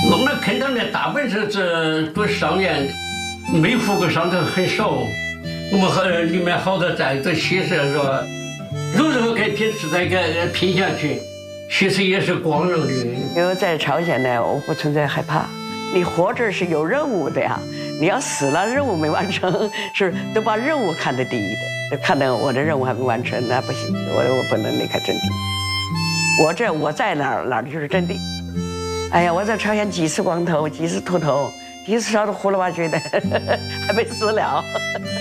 我们看到的大部分是这都伤员，没负过伤的很少。我们和里面好多战都牺牲说，如何给坚持这个拼下去，其实也是光荣的。 因为在朝鲜呢，我不存在害怕。你活着是有任务的呀，你要死了，任务没完成，是都把任务看得第一的，看到我的任务还没完成，那不行，我不能离开阵地。我在哪儿就是阵地。哎呀，我在朝鲜几次光头，几次秃头，几次烧得呼啦哇觉的，还没死了。